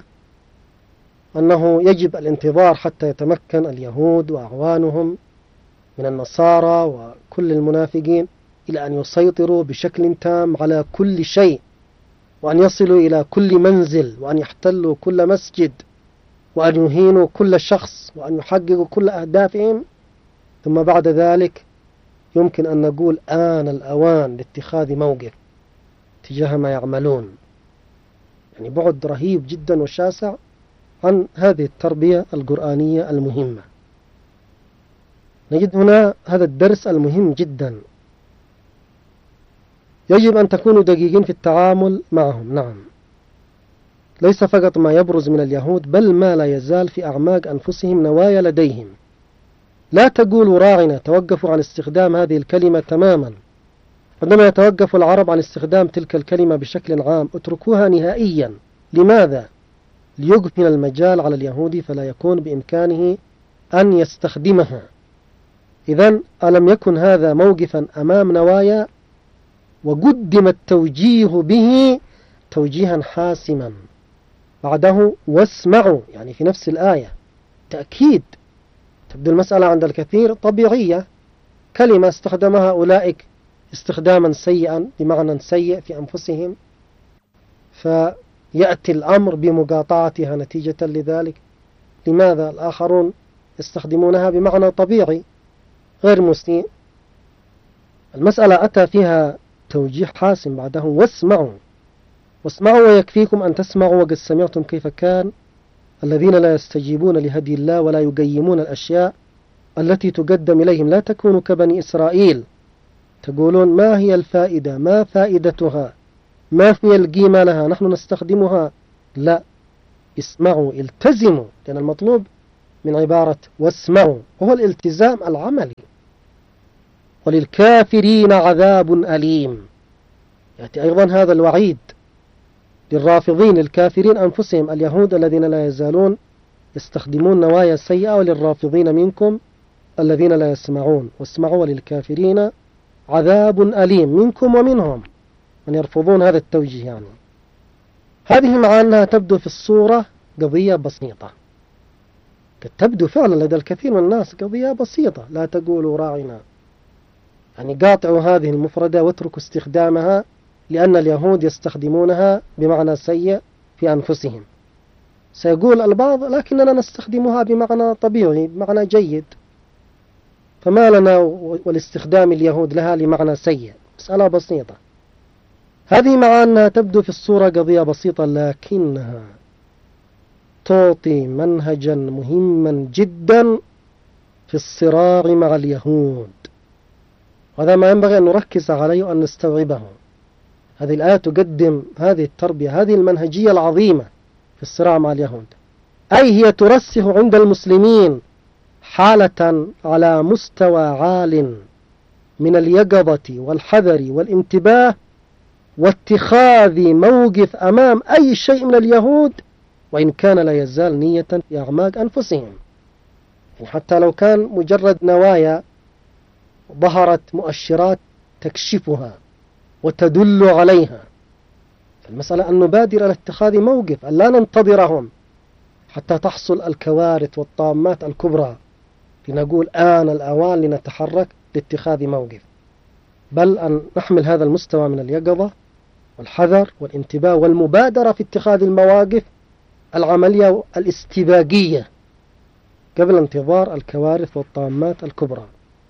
أنه يجب الانتظار حتى يتمكن اليهود وأعوانهم من النصارى وكل المنافقين إلى أن يسيطروا بشكل تام على كل شيء، وأن يصلوا إلى كل منزل، وأن يحتلوا كل مسجد، وأن يهينوا كل شخص، وأن يحققوا كل أهدافهم، ثم بعد ذلك يمكن أن نقول آن الأوان لاتخاذ موقف تجاه ما يعملون. يعني بعد رهيب جدا وشاسع عن هذه التربية القرآنية المهمة. نجد هنا هذا الدرس المهم جدا، يجب أن تكونوا دقيقين في التعامل معهم. نعم، ليس فقط ما يبرز من اليهود، بل ما لا يزال في أعماق أنفسهم نوايا لديهم. لا تقولوا راعنا، توقفوا عن استخدام هذه الكلمة تماما. عندما يتوقف العرب عن استخدام تلك الكلمة بشكل عام اتركوها نهائيا. لماذا؟ ليقفل المجال على اليهودي فلا يكون بإمكانه أن يستخدمها. إذن ألم يكن هذا موقفا أمام نوايا وقدم التوجيه به توجيها حاسما؟ بعده واسمعوا، يعني في نفس الآية تأكيد. تبدو المسألة عند الكثير طبيعية، كلمة استخدمها أولئك استخداما سيئا بمعنى سيء في أنفسهم، فيأتي الأمر بمقاطعتها نتيجة لذلك. لماذا الآخرون يستخدمونها بمعنى طبيعي غير مسيء؟ المسألة أتى فيها توجيه حاسم بعده واسمعوا. واسمعوا ويكفيكم أن تسمعوا وقد سمعتم كيف كان الذين لا يستجيبون لهدي الله ولا يقيمون الأشياء التي تقدم إليهم. لا تكونوا كبني إسرائيل تقولون ما هي الفائدة، ما فائدتها، ما هي القيمة لها؟ نحن نستخدمها؟ لا، اسمعوا التزموا، لأن المطلوب من عبارة واسمعوا وهو الالتزام العملي. وللكافرين عذاب أليم، يأتي أيضا هذا الوعيد للرافضين، للكافرين أنفسهم اليهود الذين لا يزالون يستخدمون نوايا سيئة، وللرافضين منكم الذين لا يسمعون. واسمعوا وللكافرين عذاب أليم منكم ومنهم من يرفضون هذا التوجيه. يعني هذه مع أنها تبدو في الصورة قضية بسيطة، قد تبدو فعلا لدى الكثير من الناس قضية بسيطة، لا تقولوا راعنا، يعني قاطعوا هذه المفردة واتركوا استخدامها لأن اليهود يستخدمونها بمعنى سيء في أنفسهم. سيقول البعض لكننا نستخدمها بمعنى طبيعي، بمعنى جيد، فما لنا والاستخدام اليهود لها لمعنى سيء؟ مسألة بسيطة. هذه مع أنها تبدو في الصورة قضية بسيطة، لكنها تعطي منهجا مهما جدا في الصراع مع اليهود، وهذا ما ينبغي أن نركز عليه وأن نستوعبه. هذه الآية تقدم هذه التربية، هذه المنهجية العظيمة في الصراع مع اليهود، أي هي ترسخ عند المسلمين حالة على مستوى عال من اليقظة والحذر والانتباه واتخاذ موقف أمام أي شيء من اليهود، وإن كان لا يزال نية في أعماق أنفسهم. يعني حتى لو كان مجرد نوايا ظهرت مؤشرات تكشفها وتدل عليها، فالمسألة أن نبادر إلى اتخاذ موقف، أن لا ننتظرهم حتى تحصل الكوارث والطامات الكبرى لنقول آن الأوان لنتحرك لاتخاذ موقف، بل أن نحمل هذا المستوى من اليقظة والحذر والانتباه والمبادرة في اتخاذ المواقف العملية الاستباقية قبل انتظار الكوارث والطامات الكبرى.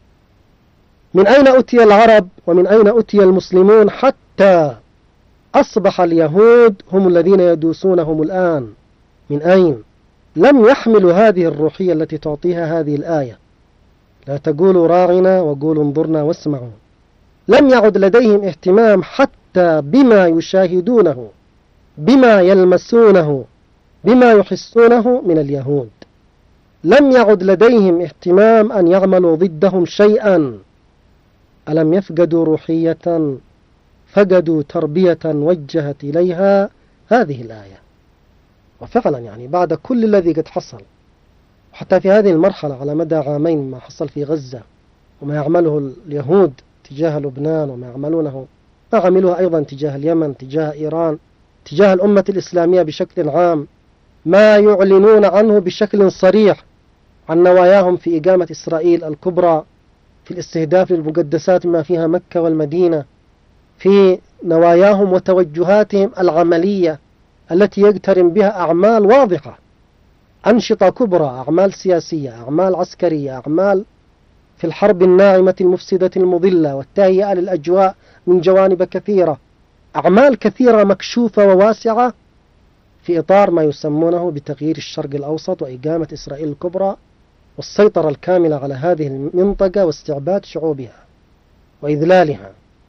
من أين أتي العرب ومن أين أتي المسلمون حتى أصبح اليهود هم الذين يدوسونهم الآن؟ من أين؟ لم يحملوا هذه الروحية التي تعطيها هذه الآية، لا تقولوا راعنا وقولوا انظرنا واسمعوا. لم يعد لديهم اهتمام حتى بما يشاهدونه، بما يلمسونه، بما يحسونه من اليهود. لم يعد لديهم اهتمام أن يعملوا ضدهم شيئا. ألم يفقدوا روحية؟ فقدوا تربية وجهت إليها هذه الآية. وفعلا يعني بعد كل الذي قد حصل، وحتى في هذه المرحلة على مدى عامين ما حصل في غزة وما يعمله اليهود تجاه لبنان وما يعملونه ما عملوه أيضا تجاه اليمن، تجاه إيران، تجاه الأمة الإسلامية بشكل عام، ما يعلنون عنه بشكل صريح عن نواياهم في إقامة إسرائيل الكبرى، في الاستهداف للمقدسات ما فيها مكة والمدينة، في نواياهم وتوجهاتهم العملية التي يقترن بها أعمال واضحة، أنشطة كبرى، أعمال سياسية، أعمال عسكرية، أعمال في الحرب الناعمة المفسدة المضلة والتهيئة للأجواء من جوانب كثيرة، أعمال كثيرة مكشوفة وواسعة في إطار ما يسمونه بتغيير الشرق الأوسط وإقامة إسرائيل الكبرى والسيطرة الكاملة على هذه المنطقة واستعباد شعوبها وإذلالها.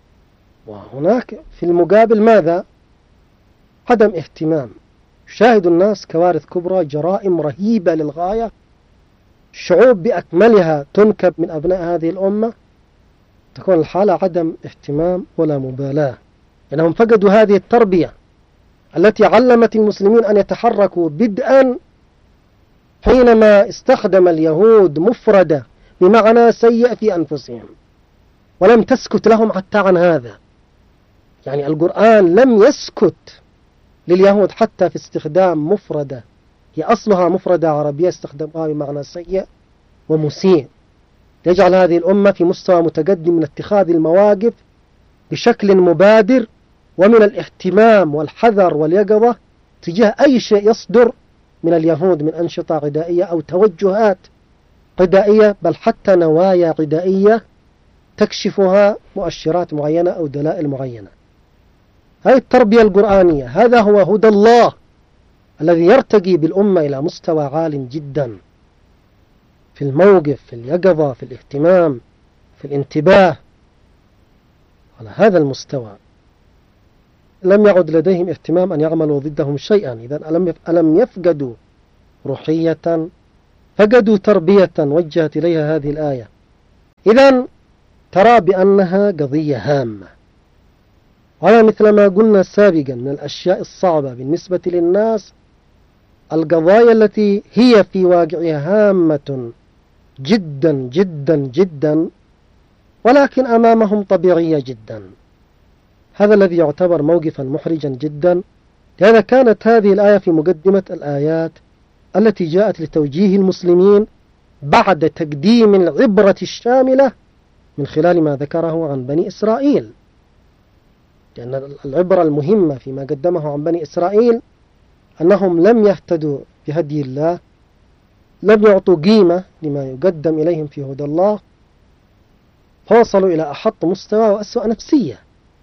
وهناك في المقابل ماذا؟ عدم اهتمام. شاهد الناس كوارث كبرى، جرائم رهيبة للغاية، شعوب بأكملها تنكب من أبناء هذه الأمة، تكون الحالة عدم اهتمام ولا مبالاة، لأنهم فقدوا هذه التربية التي علمت المسلمين أن يتحركوا بدءا حينما استخدم اليهود مفردة بمعنى سيء في أنفسهم، ولم تسكت لهم حتى عن هذا. يعني القرآن لم يسكت لليهود حتى في استخدام مفردة هي أصلها مفردة عربية استخدمها بمعنى سيء ومسيء، يجعل هذه الأمة في مستوى متقدم من اتخاذ المواقف بشكل مبادر ومن الاهتمام والحذر واليقظة تجاه أي شيء يصدر من اليهود من أنشطة عدائية أو توجهات عدائية، بل حتى نوايا عدائية تكشفها مؤشرات معينة أو دلائل معينة. هذه التربية القرآنية، هذا هو هدى الله الذي يرتقي بالأمة إلى مستوى عال جدا في الموقف، في اليقظة، في الاهتمام، في الانتباه على هذا المستوى. لم يعد لديهم اهتمام أن يعملوا ضدهم شيئا. إذن ألم يفقدوا روحية، فقدوا تربية وجهت إليها هذه الآية. إذن ترى بأنها قضية هامة. وهذا مثل ما قلنا سابقا من الأشياء الصعبة بالنسبة للناس القضايا التي هي في واقعها هامة جدا جدا جدا، ولكن أمامهم طبيعية جدا. هذا الذي يعتبر موقفا محرجا جدا. لهذا كانت هذه الآية في مقدمة الآيات التي جاءت لتوجيه المسلمين بعد تقديم العبرة الشاملة من خلال ما ذكره عن بني إسرائيل. لأن العبرة المهمة فيما قدمه عن بني إسرائيل أنهم لم يهتدوا بهدي الله، لم يعطوا قيمة لما يقدم إليهم في هدى الله، فوصلوا إلى أحط مستوى وأسوأ نفسية.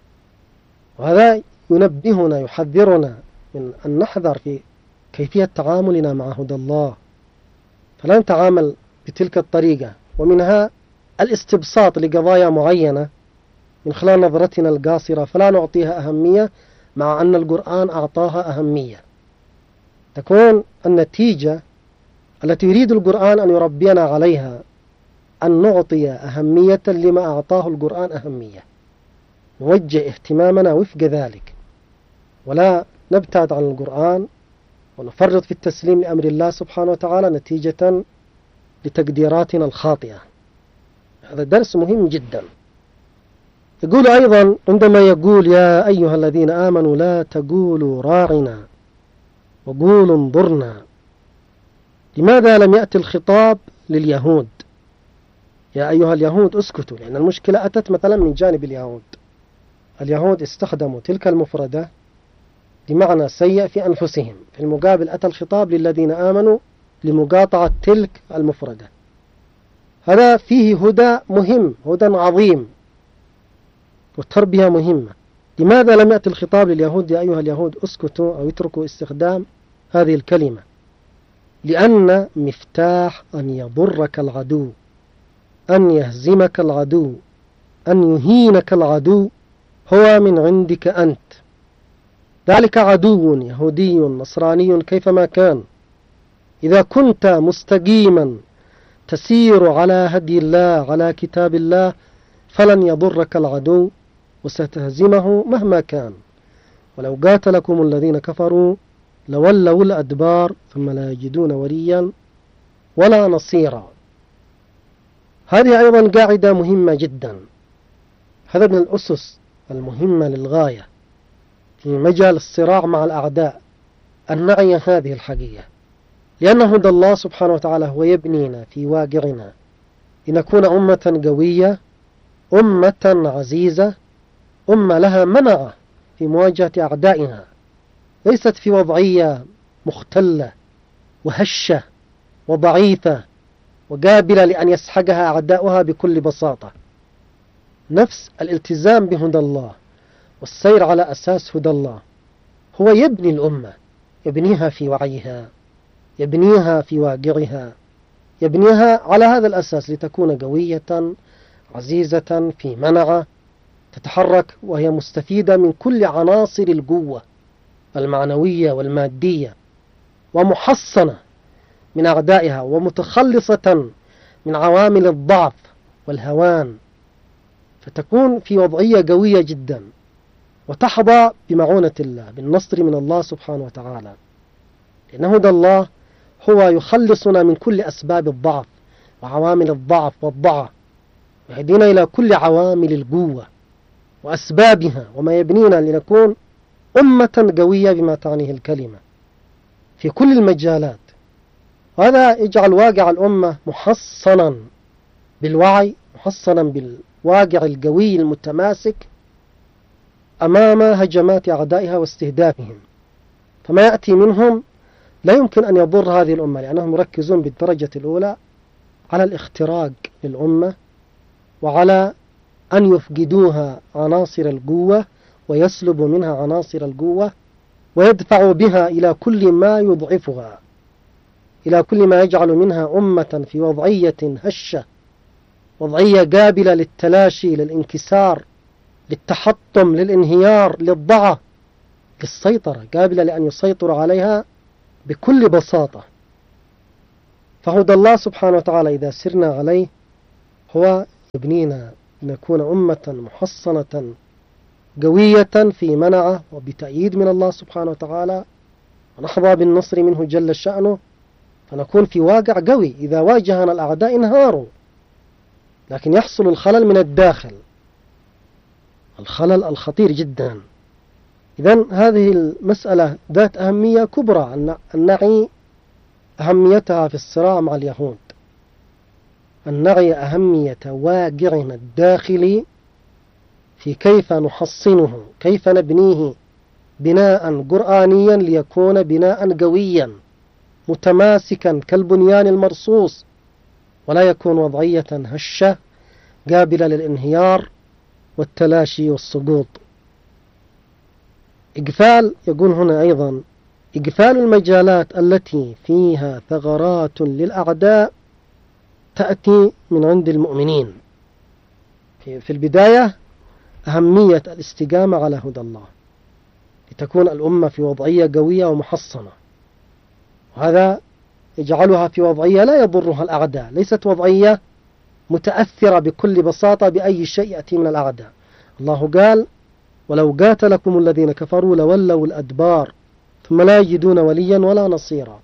وهذا ينبهنا يحذرنا من أن نحذر في كيفية تعاملنا مع هدى الله، فلا نتعامل بتلك الطريقة، ومنها الاستبساط لقضايا معينة من خلال نظرتنا القاصرة فلا نعطيها أهمية، مع أن القرآن أعطاها أهمية. تكون النتيجة التي يريد القرآن أن يربينا عليها أن نعطي أهمية لما أعطاه القرآن أهمية، نوجه اهتمامنا وفق ذلك، ولا نبتعد عن القرآن ونفرط في التسليم لأمر الله سبحانه وتعالى نتيجة لتقديراتنا الخاطئة. هذا درس مهم جدا. يقول أيضا عندما يقول يا أيها الذين آمنوا لا تقولوا راعنا وقولوا انظرنا، لماذا لم يأتي الخطاب لليهود؟ يا أيها اليهود اسكتوا، لأن المشكلة أتت مثلا من جانب اليهود. اليهود استخدموا تلك المفردة بمعنى سيء في أنفسهم، في المقابل أتى الخطاب للذين آمنوا لمقاطعة تلك المفردة. هذا فيه هدى مهم، هدى عظيم وتربية مهمة. لماذا لم يأتي الخطاب لليهود يا أيها اليهود اسكتوا أو اتركوا استخدام هذه الكلمة؟ لأن مفتاح أن يضرك العدو، أن يهزمك العدو، أن يهينك العدو هو من عندك أنت. ذلك عدو يهودي نصراني كيفما كان، إذا كنت مستقيما تسير على هدي الله على كتاب الله فلن يضرك العدو وستهزمه مهما كان. ولو قاتلكم الذين كفروا لولوا الأدبار ثم لا يجدون وليا ولا نصيرا. هذه أيضا قاعدة مهمة جدا. هذا من الأسس المهمة للغاية في مجال الصراع مع الأعداء، أن نعي هذه الحقيقة، لأن هدى الله سبحانه وتعالى هو يبنينا في واقعنا لنكون أمة قوية، أمة عزيزة، أمة لها منعة في مواجهة أعدائها، ليست في وضعية مختلة وهشة وضعيفة وقابلة لأن يسحقها أعداؤها بكل بساطة. نفس الالتزام بهدى الله والسير على أساس هدى الله هو يبني الأمة، يبنيها في وعيها، يبنيها في واقعها، يبنيها على هذا الأساس لتكون قوية عزيزة في منعة، تتحرك وهي مستفيدة من كل عناصر القوة المعنوية والمادية، ومحصنة من أعدائها، ومتخلصة من عوامل الضعف والهوان، فتكون في وضعية قوية جدا وتحظى بمعونة الله، بالنصر من الله سبحانه وتعالى. لأن هدى الله هو يخلصنا من كل أسباب الضعف وعوامل الضعف والضعف، ويهدينا إلى كل عوامل القوة وأسبابها، وما يبنينا لنكون أمة قوية بما تعنيه الكلمة في كل المجالات. وهذا يجعل واقع الأمة محصنا بالوعي، محصنا بالواقع القوي المتماسك أمام هجمات أعدائها واستهدافهم. فما يأتي منهم لا يمكن أن يضر هذه الأمة، لأنهم يركزون بالدرجة الأولى على الاختراق للأمة، وعلى أن يفقدوها عناصر القوة ويسلبوا منها عناصر القوة، ويدفعوا بها إلى كل ما يضعفها، إلى كل ما يجعل منها أمة في وضعية هشة، وضعية قابلة للتلاشي، للانكسار، للتحطم، للانهيار، للضعف، للسيطرة، قابلة لأن يسيطر عليها بكل بساطة. فهدى الله سبحانه وتعالى إذا سرنا عليه هو يبنينا لنكون أمة محصنة قوية في منعه وبتأييد من الله سبحانه وتعالى، ونحظى بالنصر منه جل شأنه، فنكون في واقع قوي. إذا واجهنا الأعداء انهاروا، لكن يحصل الخلل من الداخل، الخلل الخطير جدا. إذن هذه المسألة ذات أهمية كبرى أن نعي أهميتها في الصراع مع اليهود، أن نعي أهمية واقعنا الداخلي في كيف نحصنه، كيف نبنيه بناء قرآنيا ليكون بناء قويا متماسكا كالبنيان المرصوص، ولا يكون وضعية هشة قابلة للانهيار والتلاشي والسقوط. إقفال، يقول هنا أيضا: إقفال المجالات التي فيها ثغرات للأعداء تأتي من عند المؤمنين. في البداية أهمية الاستقامة على هدى الله لتكون الأمة في وضعية قوية ومحصنة، وهذا يجعلها في وضعية لا يضرها الأعداء، ليست وضعية متأثرة بكل بساطة بأي شيء يأتي من الأعداء. الله قال: ولو قاتلكم الذين كفروا لولوا الأدبار ثم لا يجدون وليا ولا نصيرا.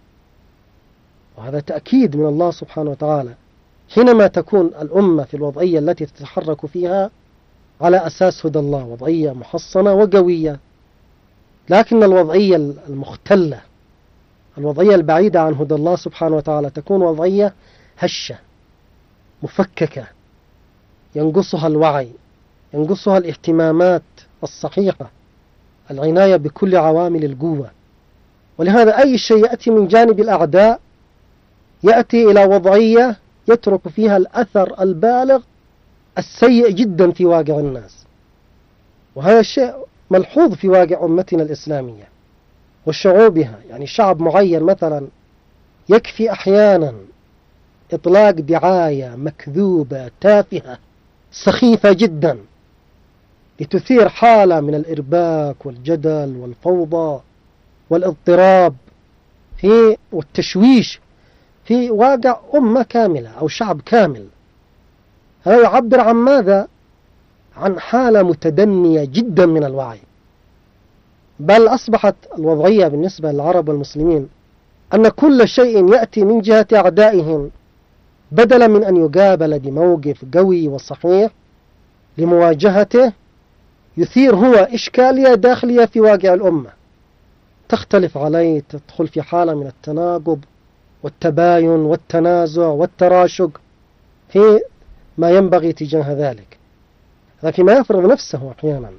وهذا تأكيد من الله سبحانه وتعالى حينما تكون الأمة في الوضعية التي تتحرك فيها على أساس هدى الله، وضعية محصنة وقوية. لكن الوضعية المختلة، الوضعية البعيدة عن هدى الله سبحانه وتعالى، تكون وضعية هشة مفككة، ينقصها الوعي، ينقصها الاهتمامات الصحيحة، العناية بكل عوامل القوة. ولهذا أي شيء يأتي من جانب الأعداء يأتي إلى وضعية يترك فيها الأثر البالغ السيء جدا في واقع الناس. وهذا الشيء ملحوظ في واقع أمتنا الإسلامية وشعوبها. يعني شعب معين مثلا يكفي أحيانا إطلاق دعاية مكذوبة تافهة سخيفة جدا لتثير حالة من الإرباك والجدل والفوضى والاضطراب في والتشويش في واقع أمة كاملة أو شعب كامل. هذا يعبر عن ماذا؟ عن حالة متدنية جدا من الوعي. بل أصبحت الوضعية بالنسبة للعرب والمسلمين أن كل شيء يأتي من جهة أعدائهم بدلا من أن يقابل بموقف قوي وصحيح لمواجهته، يثير هو إشكالية داخلية في واقع الأمة تختلف عليه، تدخل في حالة من التناقض والتباين والتنازع والتراشق في ما ينبغي تجاه ذلك، هذا فيما يفرض نفسه أحيانا.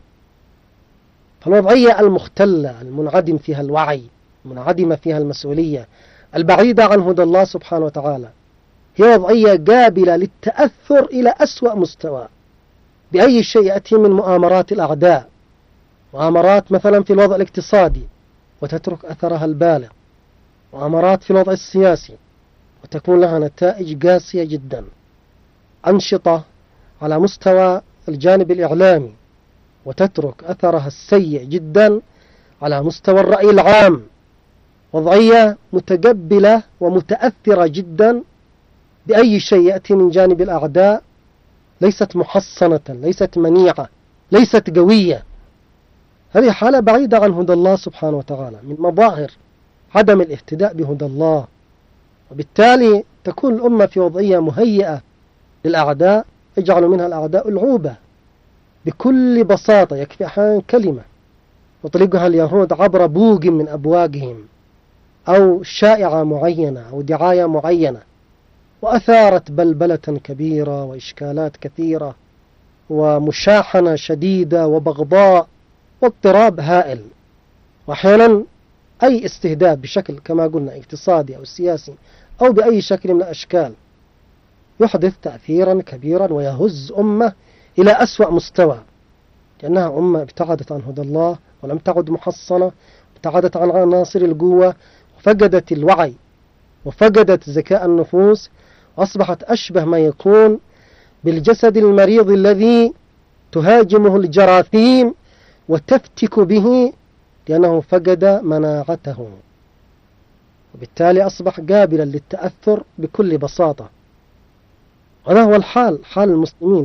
فالوضعية المختلة المنعدم فيها الوعي، المنعدمة فيها المسؤولية، البعيدة عن هدى الله سبحانه وتعالى، هي وضعية قابلة للتأثر إلى أسوأ مستوى بأي شيء يأتي من مؤامرات الأعداء، مؤامرات مثلا في الوضع الاقتصادي وتترك أثرها البالغ، مؤامرات في الوضع السياسي وتكون لها نتائج قاسية جدا، أنشطة على مستوى الجانب الإعلامي وتترك أثرها السيء جدا على مستوى الرأي العام. وضعية متقبلة ومتأثرة جدا بأي شيء يأتي من جانب الأعداء، ليست محصنة، ليست منيعة، ليست قوية. هذه حالة بعيدة عن هدى الله سبحانه وتعالى، من مظاهر عدم الاهتداء بهدى الله. وبالتالي تكون الأمة في وضعية مهيئة للأعداء، يجعل منها الأعداء العوبة بكل بساطة. يكفي أحيانا كلمة يطلقها اليهود عبر بوق من أبواقهم أو شائعة معينة أو دعاية معينة، وأثارت بلبلة كبيرة وإشكالات كثيرة ومشاحنة شديدة وبغضاء واضطراب هائل. وأحيانا أي استهداف بشكل كما قلنا اقتصادي أو سياسي أو بأي شكل من الأشكال يحدث تأثيرا كبيرا ويهز أمة إلى أسوأ مستوى، لأنها أمة ابتعدت عن هدى الله ولم تعد محصنة، ابتعدت عن عناصر القوة وفقدت الوعي وفقدت ذكاء النفوس، وأصبحت أشبه ما يكون بالجسد المريض الذي تهاجمه الجراثيم وتفتك به لأنه فقد مناعته، وبالتالي أصبح قابلا للتأثر بكل بساطة. هذا هو الحال، حال المسلمين.